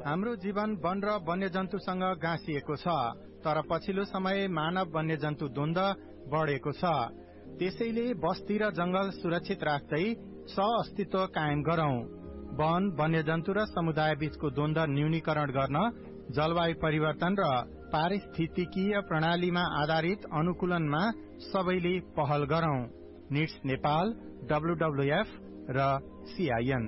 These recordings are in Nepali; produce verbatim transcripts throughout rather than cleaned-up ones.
हाम्रो जीवन वन र वन्यजन्तुसँग गाँसिएको छ, तर पछिल्लो समय मानव वन्यजन्तु द्वन्द बढेको छ। त्यसैले बस्ती र जंगल सुरक्षित राख्दै सह-अस्तित्व कायम गरौं। वन, वन्यजन्तु र समुदाय बीचको द्वन्द न्यूनीकरण गर्न जलवायु परिवर्तन र पारिस्थितिकीय प्रणालीमा आधारित अनुकूलनमा सबैले पहल गरौं। निट्स नेपाल, डब्ल्युडब्ल्युएफ र सीआईएन।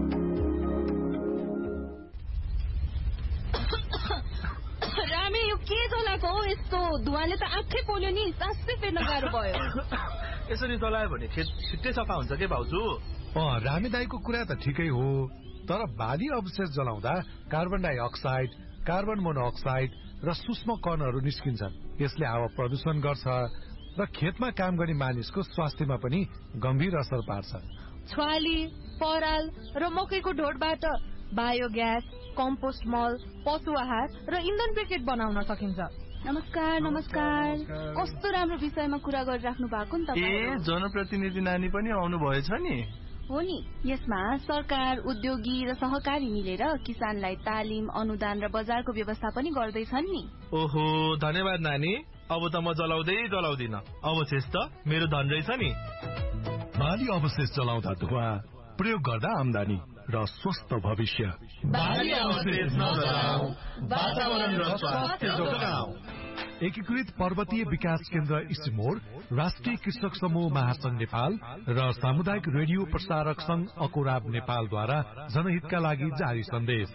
रामे यो के जलाको हो? यस्तो धुवाले त आँखै पोल्यो नि, सासै फेर्न गाह्रो भयो। यसरी जलायो भने खेत छिट्टै सफा हुन्छ के भाउजू? अँ, रामे दाईको कुरा त ठिकै हो, तर बाली अवशेष जलाउँदा कार्बन डाइअक्साइड, कार्बन मोनोअक्साइड र सूक्ष्म कणहरू निस्किन्छन्। यसले हावा प्रदूषण गर्छ र खेतमा काम गर्ने मानिसको स्वास्थ्यमा पनि गम्भीर असर पार्छ। छ्वाली, पराल र मकैको ढोडबाट बायोग्यास, कम्पोस्ट मल, पशु आहार र इन्धन ब्रिकेट बनाउन सकिन्छ। नमस्कार नमस्कार कस्तो राम्रो विषयमा कुरा गरिराख्नु भएको नि तपाईँ। ए जनप्रतिनिधि नानी पनि आउनु भएछ नि? हो नि। यसमा सरकार, उद्योगी र सहकारी मिलेर किसानलाई तालिम, अनुदान र बजारको व्यवस्था पनि गर्दैछन् नि। ओहो, धन्यवाद नानी। अब त म जलाउँदै जलाउँदिन, अवशेष त मेरो धन रहेछ नि। बाली अवशेष जलाउँदा धुवा, प्रयोग गर्दा आमदानी र स्वस्थ भविष्य। बाली अवशेष नजलाऊ, वातावरण र स्वास्थ्य जोगाऊ। एकीकृत पर्वतीय विकास केन्द्र इस्टिमोड, राष्ट्रिय कृषक समूह महासंघ नेपाल र सामुदायिक रेडियो प्रसारक संघ अकोराब नेपालद्वारा जनहितका लागि जारी सन्देश।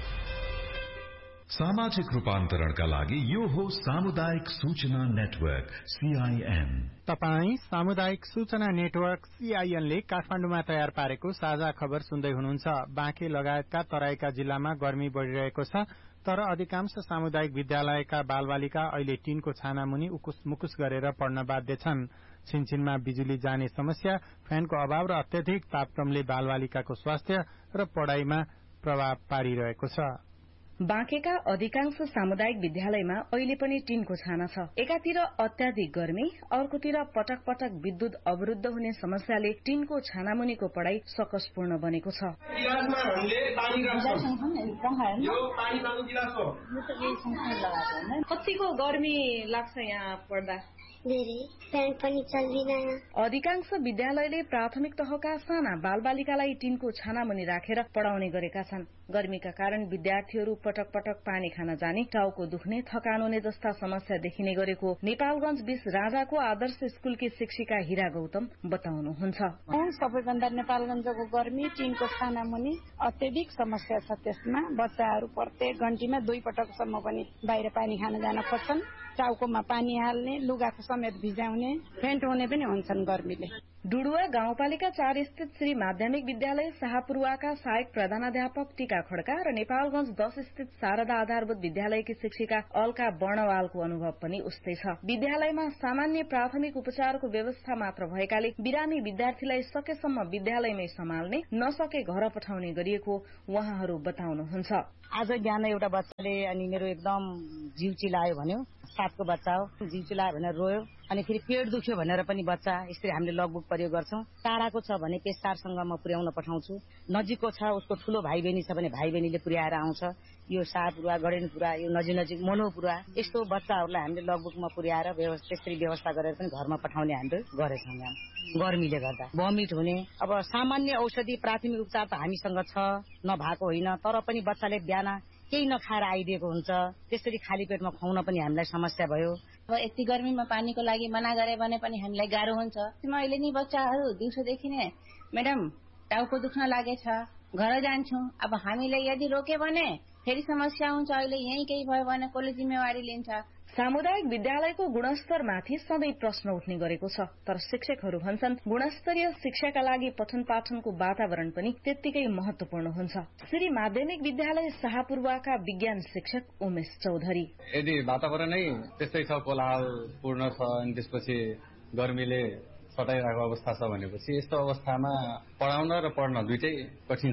सामाजिक रूपान्तरणका लागि यो हो सामुदायिक सूचना नेटवर्क सीआईएन। तपाई सामुदायिक सूचना नेटवर्क सीआईएन ले काठमाडौँमा तयार पारेको साझा खबर सुन्दै हुनुहुन्छ। बाँके लगायतका तराईका जिल्लामा गर्मी बढ़िरहेको छ, तर अधिकांश सामुदायिक विद्यालयका बालबालिका अहिले टीनको छाना मुनि उकुस मुकुस गरेर पढ्न बाध्य छन्। छिनछिनमा बिजुली जाने समस्या, फ्यानको अभाव र अत्यधिक तापक्रमले बालबालिकाको स्वास्थ्य र पढ़ाईमा प्रभाव पारिरहेको छ। बाँकेका अधिकांश सामुदायिक विद्यालयमा अहिले पनि टीनको छाना छ। एकातिर अत्याधिक गर्मी, अर्कोतिर पटक पटक विद्युत अवरुद्ध हुने समस्याले टीनको छानामुनिको पढ़ाई सकसपूर्ण बनेको छ। कतिको गर्मी लाग्छ यहाँ पढ्दा? अधिकांश विद्यालयले प्राथमिक तहका साना बालबालिकालाई टीनको छानामुनि राखेर पढ़ाउने गरेका छन्। गर्मीका कारण विद्यार्थीहरू पटक पटक पानी खान जाने, टाउको दुख्ने, थकान हुने जस्ता समस्या देखिने गरेको नेपालगंज बीस राजाको आदर्श स्कूलकी शिक्षिका हिरा गौतम बताउनुहुन्छ। सबैभन्दा नेपालगंजको गर्मी टीनको छानामुनि अत्यधिक समस्या छ। त्यसमा बच्चाहरू प्रत्येक घण्टीमा दुई पटकसम्म पनि बाहिर पानी खान जान खोज्छन्। टाउकोमा पानी हाल्ने, लुगाको समेत भिजाउने, फेन्ट हुने पनि हुन्छन् गर्मीले। डुडुवा गाउँपालिका चार स्थित श्री माध्यमिक विद्यालय शाहपुरुवाका सहायक प्रधानाध्यापक टीका खड्का र नेपालगंज दस स्थित शारदा आधारभूत विद्यालयकी शिक्षिका अलका वर्णवालको अनुभव पनि उस्तै छ। विद्यालयमा सामान्य प्राथमिक उपचारको व्यवस्था मात्र भएकाले बिरामी विद्यार्थीलाई सकेसम्म विद्यालयमै सम्हाल्ने, नसके घर पठाउने गरिएको उहाँहरू बताउनुहुन्छ। आज बिहान एउटा बच्चाले अनि मेरो एकदम जिउ चिलायो भन्यो, सातको बच्चा हो, जिउ चिलायो भनेर रोयो, अनि फेरि पेट दुख्यो भनेर पनि बच्चा, यसरी हामीले लगबुक प्रयोग गर्छौं। टाढाको छ भने पेसारसँग म पुर्याउन पठाउँछु, नजिकको छ उसको ठूलो भाइ बहिनी छ भने भाइ बहिनीले पुर्याएर आउँछ। यो शाहपुरा, गडेनपुरा, यो नजिक नजिक मनोपुरा, यस्तो बच्चाहरूलाई हामीले लगबुकमा पुर्याएर त्यसरी व्यवस्था गरेर पनि घरमा पठाउने हामीले गरेछौँ। यहाँ गर्मीले गर्दा भमिट हुने, अब सामान्य औषधि प्राथमिक उपचार त हामीसँग छ, नभएको होइन, तर पनि बच्चाले बिहान केही नखाएर आइदिएको हुन्छ। त्यसरी खाली पेटमा खुवाउन पनि हामीलाई समस्या भयो। अब यति गर्मीमा पानीको लागि मना गरे भने पनि हामीलाई गाह्रो हुन्छ। अहिले नि बच्चाहरू दिउँसोदेखि नै म्याडम टाउको दुख्न लागेछ, घर जान्छौ। अब हामीले यदि रोके भने फेरि समस्या हुन्छ। अहिले यही केही भयो भने कसले जिम्मेवारी लिन्छ? सामुदायिक विद्यालयको गुणस्तरमाथि सधैँ प्रश्न उठ्ने गरेको छ, तर शिक्षकहरू भन्छन् गुणस्तरीय शिक्षाका लागि पठन पाठनको वातावरण पनि त्यत्तिकै महत्वपूर्ण हुन्छ। श्री माध्यमिक विद्यालय शाहपुरुवाका विज्ञान शिक्षक उमेश चौधरी, यदि वातावरणै त्यस्तै छ, कोलाहलपूर्ण छ, अनि त्यसपछि गर्मीले सताइरहेको अवस्था छ भनेपछि यस्तो अवस्थामा पढाउन र पढ्न दुइटै कठिन छ।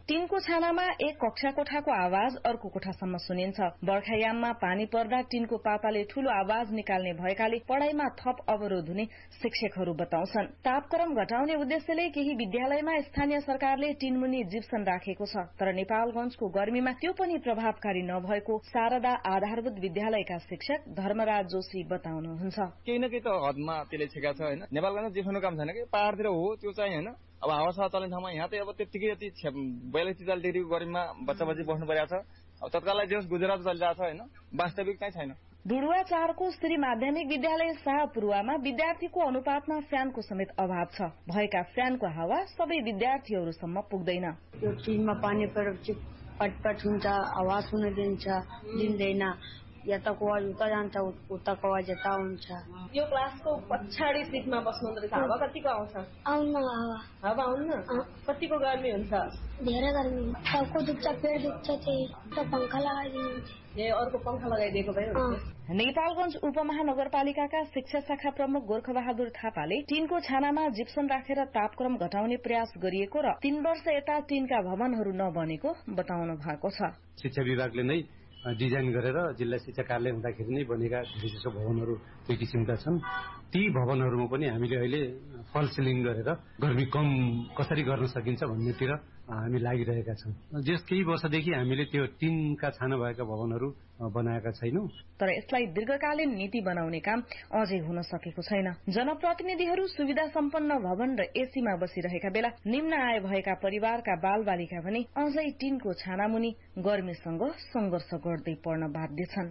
टिनको छानामा एक कक्षा कोठाको आवाज अर्को कोठासम्म सुनिन्छ। बर्खायाममा पानी पर्दा टिनको पाताले ठूलो आवाज निकाल्ने भएकाले पढ़ाइमा थप अवरोध हुने शिक्षकहरू बताउँछन्। तापक्रम घटाउने उद्देश्यले केही विद्यालयमा स्थानीय सरकारले टिनमुनि जिप्सन राखेको छ, तर नेपालगंजको गर्मीमा त्यो पनि प्रभावकारी नभएको शारदा आधारभूत विद्यालयका शिक्षक धर्मराज जोशी बताउनुहुन्छ। केही न केही त हदमा त्यसले छेका छ हैन। नेपालगंजमा जिप्सनको काम छैन कि पहाड़तिर हो त्यो चाहिँ हैन। अब हावासावा चल्ने ठाउँमा यहाँ त अब त्यतिकै यति बयालिस त्रिचालिस डिग्रीको गर्मीमा बच्चा बच्ची बस्नु परेको छ। अब तत्काललाई जे गुजरात चलिरहेको छ हैन, वास्तविक चाहिँ छैन। डुडुवा चारको स्त्री माध्यमिक विद्यालय शाहपुरुवामा विद्यार्थीको अनुपातमा फ्यानको समेत अभाव छ। भएका फ्यानको हावा सबै विद्यार्थीहरूसम्म पुग्दैन। यो टिनमा पानी परेपछि पटपट हुन्छ, आवाज हुन दिन्छ दिँदैन, यताको आवाज उता जान्छ, उताको आवाज यता हुन्छ। यो क्लासको पछाडि सिटमा बस्नु रहेछ, हावा कतिको आउँछ? आउन हावा हावा आउन्न। कतिको गर्मी हुन्छ? धेरै गर्मी, टाउको दुख्छ, पेट दुख्छ, त्यही त पंखा लगाइदिनुहुन्छ। ए अर्को पंखा लगाइदिएको भए हुन्छ। नेपालगंज उपमहानगरपालिकाका शिक्षा शाखा प्रमुख गोर्खबहादुर थापाले टिनको छानामा जिप्सन राखेर तापक्रम घटाउने प्रयास गरिएको र तीन वर्ष यता टिनका भवनहरू नबनेको बताउनु भएको छ। शिक्षा विभागले नै डिजाइन गरेर जिल्ला शिक्षा कार्यालय हुँदाखेरि नै बनेका विशेष भवनहरू त्यो किसिमका छन्। ती भवनहरूमा पनि हामीले अहिले फल सिलिङ गरेर गर्मी कम कसरी गर्न सकिन्छ भन्नेतिर हामी लागिरहेका छौँ। जस केही वर्षदेखि हामीले त्यो टिनका छाना भएका भवनहरू बनाएका छैनौं, तर यसलाई दीर्घकालीन नीति बनाउने काम अझै हुन सकेको छैन। जनप्रतिनिधिहरू सुविधा सम्पन्न भवन र एसीमा बसिरहेका बेला निम्न आय भएका परिवारका बालबालिका भने अझै टिनको छानामुनि गर्मीसँग संघर्ष गर्दै पढ्न बाध्य छन्।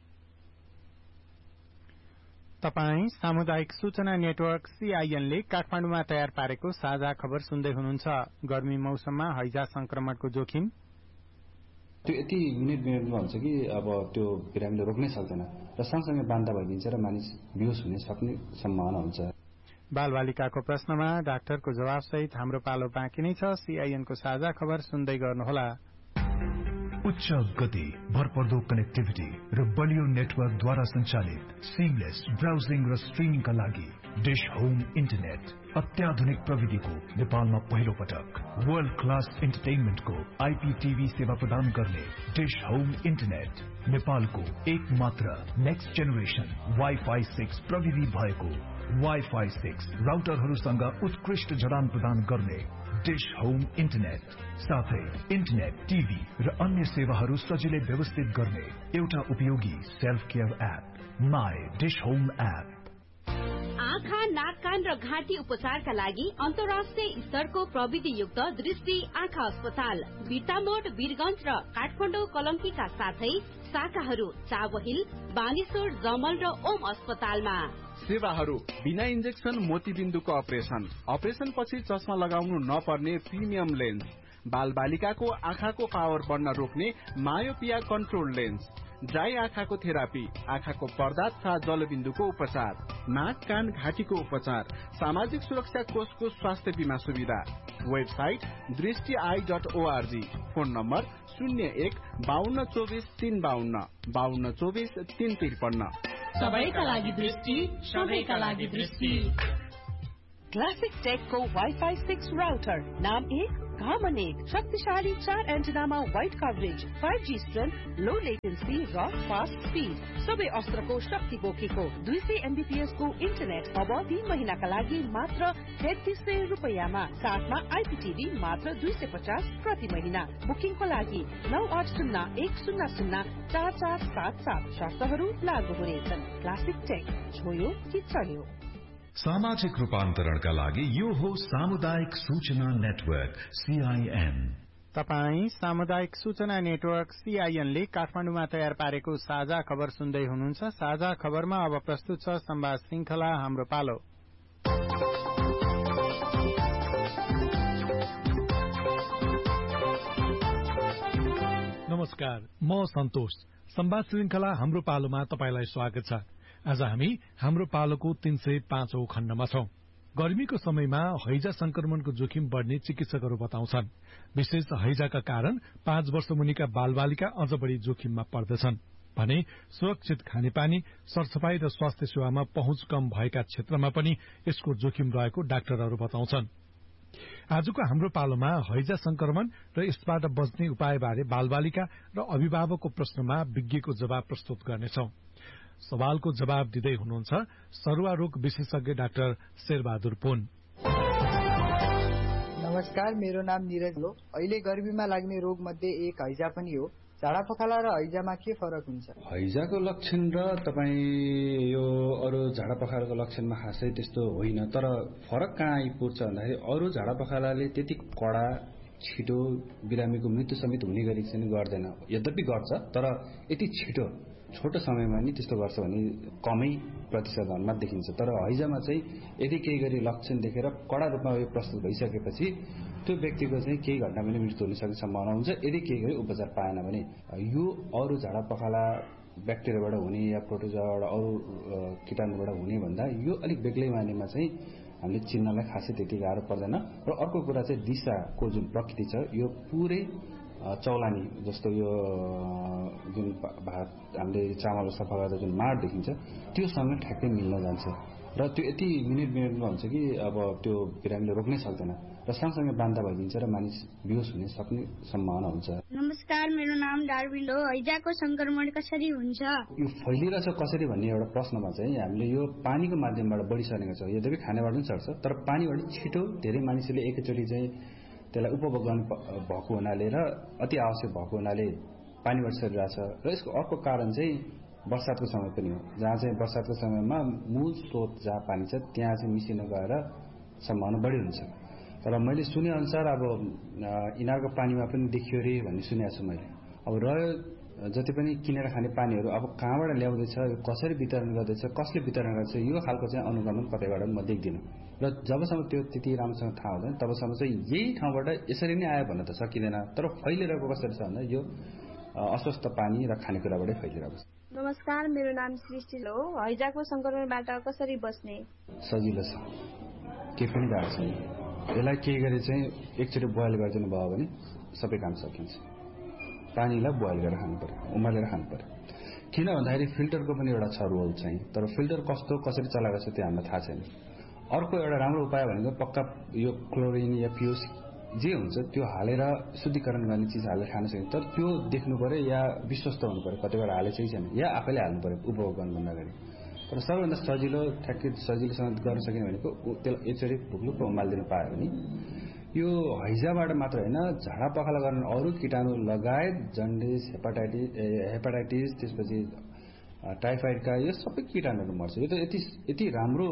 तपाई सामुदायिक सूचना नेटवर्क सीआईएनले काठमाडौँमा तयार पारेको साझा खबर सुन्दै हुनुहुन्छ। गर्मी मौसममा हैजा संक्रमणको जोखिम त्यो यति युनिट मिनटमा हुन्छ कि अब त्यो बिरामीले रोक्नै सक्दैन र सँगसँगै बान्दा भइदिन्छ र मानिस बेहोस हुने सक्ने सम्भावना हुन्छ। बालबालिकाको प्रश्नमा डाक्टरको जवाफसहित हाम्रो पालो बाँकी नै छ। सीआईएनको साझा खबर सुन्दै गर्नुहोला। उच्च गति, भरपर्दो कनेक्टिभिटी र बलियो नेटवर्कद्वारा सञ्चालित सिमलेस ब्राउजिङ र स्ट्रिमिङका लागि डिश होम इन्टरनेट अत्याधुनिक प्रविधिको नेपालमा पहिलो पटक वर्ल्ड क्लास इन्टरटेनमेन्टको आईपीटीभी सेवा प्रदान गर्ने डिश होम इन्टरनेट नेपालको एक मात्र नेक्स्ट जेनेरेसन वाइफाई सिक्स प्रविधि भएको वाइफाई सिक्स राउटरहरूसँग उत्कृष्ट जडान प्रदान गर्ने डिश होम इन्टरनेट साथै इन्टरनेट, टिभी र अन्य सेवाहरू सजिलै व्यवस्थित गर्ने एउटा उपयोगी self care app my dish home app. आँखा, नाक, कान र घाँटी उपचारका लागि अन्तर्राष्ट्रिय स्तरको प्रविधियुक्त दृष्टि आँखा अस्पताल बिर्तामोड, वीरगंज र काठमाडौँ कलङ्कीका साथै शाखाहरू चावहिल, बानेश्वर, जमल र ओम अस्पतालमा। सेवाहरू बिना इन्जेक्सन मोतीबिन्दुको अपरेसन, अपरेसन पछि चस्मा लगाउनु नपर्ने प्रिमियम लेन्स, बाल बालिकाको आँखाको पावर बढ्न रोक्ने मायोपिया कन्ट्रोल लेन्स, ड्राई आँखाको थेरापी, आँखाको पर्दा तथा जलबिन्दुको उपचार, नाक, कान, घाँटीको उपचार, सामाजिक सुरक्षा कोषको स्वास्थ्य बीमा सुविधा। वेबसाइट दृष्टि I dot ORG. Phone number शून्य एक बाहन्न चौबिस तीन बाहन्न बाहन्न चौबिस तीन त्रिपन्न। सबैका लागि दृष्टि, सबैका लागि दृष्टि। क्लासिक टेकको वाइफाई सिक्स राउटर नाम एक घामन एक, शक्तिशाली चार एन्टेनामा wide coverage, five G strength, लो लेटेन्सी र फास्ट स्पिड, सबै अस्त्रको शक्ति बोकेको दुई सय एमबीपीएस को इन्टरनेट अब तीन महिनाका लागि मात्र तेत्तीस सय रुपियाँमा, साथमा आईपीटीभी मात्र दुई सय पचास प्रति महिना। बुकिङको लागि नौ आठ शून्य एक शून्य शून्य चार चार सात सात। शर्तहरू लागू हुनेछन्। क्लासिक टेक, छोयो कि चल्यो। सामाजिक रूपान्तरणका लागि यो हो सामुदायिक सूचना नेटवर्क सीआईएन। तपाई सामुदायिक सूचना नेटवर्क सीआईएनले काठमाडौँमा तयार पारेको साझा खबर सुन्दै हुनुहुन्छ। साझा खबरमा अब प्रस्तुत छ संवाद श्रृंखला हाम्रो पालो। नमस्कार, म सन्तोष। संवाद श्रृंखला हाम्रो पालोमा तपाईलाई स्वागत छ। आज हामी हाम्रो पालोको तीन सय पाँचौं खण्डमा छौं। गर्मीको समयमा हैजा संक्रमणको जोखिम बढ़ने चिकित्सकहरू बताउँछन्। विशेष हैजाका कारण पाँच वर्ष मुनिका बालबालिका अझ बढ़ी जोखिममा पर्दछन् भने सुरक्षित खानेपानी, सरसफाई र स्वास्थ्य सेवामा पहुँच कम भएका क्षेत्रमा पनि यसको जोखिम रहेको डाक्टरहरू बताउँछन्। आजको हाम्रो पालोमा हैजा संक्रमण र यसबाट बच्ने उपायबारे बालबालिका र अभिभावकको प्रश्नमा विज्ञको जवाब प्रस्तुत गर्नेछौ। सवालको जवाब दिँदै हुनुहुन्छ सरुवा रोग विशेषज्ञ डाक्टर शेरबहादुर पुन। नमस्कार, मेरो नाम निरज हो। अहिले गर्मीमा लाग्ने रोग मध्ये एक हैजा पनि हो। झाडा पखाला र हैजामा के फरक हुन्छ? हैजाको लक्षण र तपाईँ यो अरू झाडा पखालाको लक्षणमा खासै त्यस्तो होइन, तर फरक कहाँ आइपुग्छ भन्दाखेरि अरू झाडा पखालाले त्यति कडा छिटो बिरामीको मृत्यु समेत हुने गरी चाहिँ गर्दैन। यद्यपि गर्छ, तर यति छिटो छोटो समयमा नि त्यस्तो गर्छ भने कमै प्रतिशतमा देखिन्छ। तर हैजामा चाहिँ यदि केही गरी लक्षण देखेर कडा रूपमा यो प्रस्तुत भइसकेपछि त्यो व्यक्तिको चाहिँ केही घटना पनि मृत्यु हुन सक्ने सम्भावना हुन्छ यदि केही गरी उपचार पाएन भने। यो अरू झाडा पखाला ब्याक्टेरियाबाट हुने या प्रोटोजोआबाट अरू कीटाणुबाट हुने भन्दा यो अलिक बेग्लै मानेमा चाहिँ हामीले चिन्नलाई खासै त्यति गाह्रो पर्दैन। र अर्को कुरा चाहिँ दिशाको जुन प्रकृति छ यो पुरै चौलानी जस्तो यो जुन भात हामीले चामल सफा गर्दा जुन माड देखिन्छ त्योसँग ठ्याक्कै मिल्न जान्छ र त्यो यति मिनट मिनटमा हुन्छ कि अब त्यो बिरामीले रोक्नै सक्दैन र सँगसँगै बान्दा भइदिन्छ र मानिस बेहोस हुने सक्ने सम्भावना हुन्छ। नमस्कार, मेरो नाम डार्विन हो। हैजाको संक्रमण कसरी हुन्छ? यो फैलिरहेछ कसरी भन्ने एउटा प्रश्नमा चाहिँ हामीले यो पानीको माध्यमबाट बढी सर्नेको छ। यद्यपि खानेबाट पनि सर्छ, तर पानीबाट छिटो धेरै मानिसले एकैचोटि चाहिँ त्यसलाई उपभोग गर्नु भएको हुनाले र अति आवश्यक भएको हुनाले पानीबाट सरिरहेछ। र यसको अर्को कारण चाहिँ बर्सातको समय पनि हो, जहाँ चाहिँ बर्सातको समयमा मूल स्रोत जहाँ पानी छ त्यहाँ चाहिँ मिसिन गएर सम्भावना बढी हुन्छ। तर मैले सुने अनुसार अब इनारको पानीमा पनि देखियो रे भन्ने सुनेको छु मैले। अब रह्यो जति पनि किनेर खाने पानीहरू अब कहाँबाट ल्याउँदैछ, कसरी वितरण गर्दैछ, कसले वितरण गर्छ, यो खालको चाहिँ अनुगमन कतैबाट म देख्दिनँ। र जबसम्म त्यो त्यति राम्रोसँग थाहा हुँदैन तबसम्म चाहिँ यही ठाउँबाट यसरी नै आयो भन्न त सकिँदैन। तर फैलिरहेको कसरी छ भन्दा यो अस्वस्थ पानी र खानेकुराबाटै फैलिरहेको छ। नमस्कार, मेरो नाम सृष्टि हो। हैजाको संक्रमणबाट कसरी बच्ने? सजिलो छ, केही पनि गाह्रो छैन। यसलाई केही गरी चाहिँ एकचोटि बोइल गरिदिनु भयो भने सबै काम सकिन्छ। पानीलाई बोइल गरेर खानु पर्यो, उमालेर खानु पर्यो। किन भन्दाखेरि फिल्टरको पनि एउटा छ रोल चाहिँ, तर फिल्टर कस्तो कसरी चलाएको छ त्यो हामीलाई थाहा छैन। अर्को एउटा राम्रो उपाय भनेको पक्का यो क्लोरिन या पिओसी जे हुन्छ त्यो हालेर शुद्धिकरण गर्ने चिज हालेर खान सकिन्छ। तर त्यो देख्नु पर्यो या विश्वस्त हुनु पर्यो कतिवटा हाले चाहिँ छैन, या आफैले हाल्नु पर्यो उपभोग गर्नुभन्दा अगाडि। तर सबैभन्दा सजिलो ठ्याक्कै सजिलोसँग गर्न सकिने भनेको त्यसलाई एकचोटि भुक्लुक्क उमालिदिनु पायो भने यो हैजाबाट मात्र होइन, झाडा पखाला गर्ने अरू किटाणु लगायत जन्डिस, हेपाटाइटिस हेपाटाइटिस त्यसपछि टाइफाइडका यो सबै किटाणुहरू मर्छ। यो त यति यति राम्रो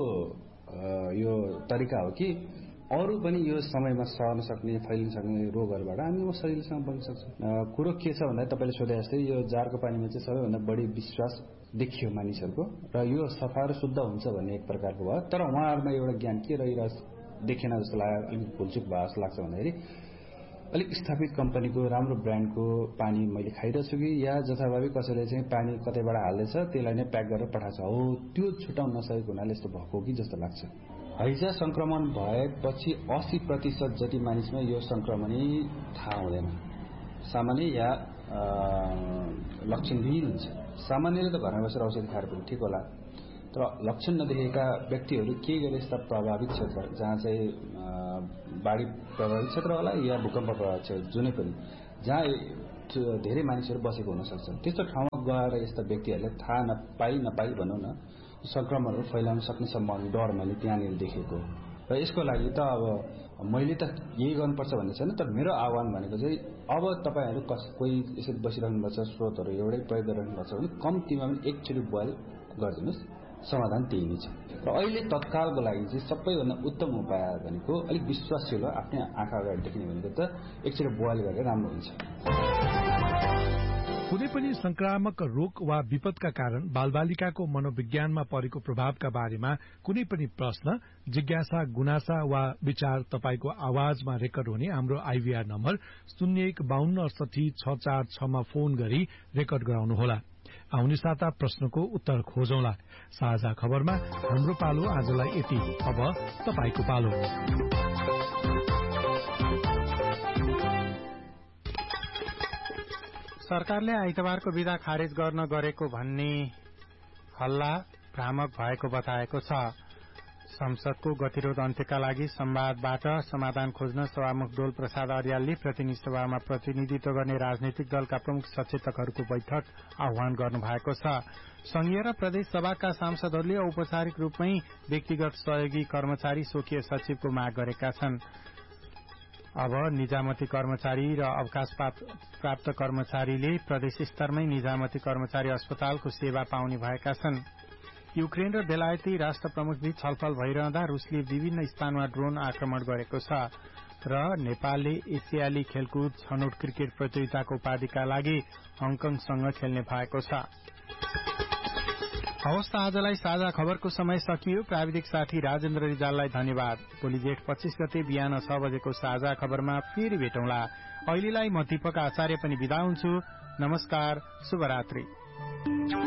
यो तरिका हो कि अरू पनि यो समयमा सर्न सक्ने फैलिन सक्ने रोगहरूबाट हामी सजिलोसँग बच्न सक्छौँ। कुरो के छ भन्दा तपाईँले सोधे जस्तै यो जारको पानीमा चाहिँ सबैभन्दा बढी विश्वास देखियो मानिसहरूको र यो सफा र शुद्ध हुन्छ भन्ने एक प्रकारको भयो। तर उहाँहरूमा एउटा ज्ञान के रहिरहेको देखेन जस्तो लाग्यो, अलिक भुलचुक भयो जस्तो लाग्छ भन्दाखेरि अलिक स्थापित कम्पनीको राम्रो ब्रान्डको पानी मैले खाइरहेको छु कि या जथाभावी कसैले चाहिँ पानी कतैबाट हाल्दैछ त्यसलाई नै प्याक गरेर पठाएको छ, हो त्यो छुटाउन नसकेको हुनाले यस्तो भएको कि जस्तो लाग्छ। हैजा संक्रमण भएपछि अस्सी प्रतिशत जति मानिसमा यो संक्रमणै थाहा हुँदैन, सामान्य या लक्षणविहीन हुन्छ। सामान्यले त घरमा बसेर औषधि खाएर पनि ठिक होला, तर लक्षण नदेखेका व्यक्तिहरू के गरे यस्ता प्रभावित क्षेत्र जहाँ चाहिँ बाढी प्रभावित क्षेत्र होला या भूकम्प प्रभावित क्षेत्र जुनै पनि जहाँ धेरै मानिसहरू बसेको हुनसक्छ त्यस्तो ठाउँमा गएर यस्ता व्यक्तिहरूले थाहा नपाई नपाई भनौँ न संक्रमणहरू फैलाउन सक्ने सम्भावना डर मैले त्यहाँनिर देखेको। र यसको लागि त अब मैले त यही गर्नुपर्छ भन्ने छैन, तर मेरो आह्वान भनेको चाहिँ अब तपाईँहरू कस कोही यसरी बसिरहनु भएको छ, स्रोतहरू एउटै प्रयोग गरिरहनु भएको छ भने कम्तीमा पनि एकचोटि बोइल गरिदिनुहोस्, समाधान त्यही नै छ। र अहिले तत्कालको लागि चाहिँ सबैभन्दा उत्तम उपाय भनेको अलिक विश्वासशील आफ्नै आँखा अगाडि देख्ने भनेको त एकचोटि बोइल गरेर राम्रो हुन्छ। कुनै पनि संक्रामक रोग वा विपदका कारण बालबालिकाको मनोविज्ञानमा परेको प्रभावका बारेमा कुनै पनि प्रश्न, जिज्ञासा, गुनासा वा विचार तपाईको आवाजमा रेकर्ड हुने हाम्रो आइभीआर नम्बर शून्य एक बाहन्न अडसठी छ चार छमा फोन गरी रेकर्ड गराउनुहोला। आउने साता प्रश्नको उत्तर खोजौंला। साझा खबरमा हाम्रो पालो आजलाई यति। अब तपाईको पालो। सरकारले आइतबारको बिदा खारेज गर्न गरेको भन्ने हल्ला भ्रामक भएको बताएको छ। संसदको गतिरोध अन्त्यका लागि संवादबाट समाधान खोज्न सभामुख डोल प्रसाद अर्यालले प्रतिनिधि सभामा प्रतिनिधित्व गर्ने राजनैतिक दलका प्रमुख सचेतकहरूको बैठक आह्वान गर्नुभएको छ। संघीय र प्रदेश सभाका सांसदहरूले औपचारिक रूपमै व्यक्तिगत सहयोगी कर्मचारी स्वकीय सचिवको माग गरेका छन्। अब निजामती कर्मचारी र अवकाश प्राप्त कर्मचारीले प्रदेश स्तरमै निजामती कर्मचारी अस्पतालको सेवा पाउने भएका छन्। युक्रेन र बेलायती राष्ट्र प्रमुखबीच छलफल भइरहँदा रूसले विभिन्न स्थानमा ड्रोन आक्रमण गरेको छ र नेपालले एसियाली खेलकुद छनौट क्रिकेट प्रतियोगिताको उपाधिका लागि हङकङसँग खेल्ने भएको छ। हवस्, आजलाई साझा खबरको समय सकियो। प्राविधिक साथी राजेन्द्र रिजाललाई धन्यवाद। भोलि जेठ पच्चीस गते बिहान छ बजेको साझा खबरमा फेरि भेटौँला। अहिलेलाई म दीपक आचार्य पनि बिदा हुन्छु। नमस्कार, शुभरात्रि।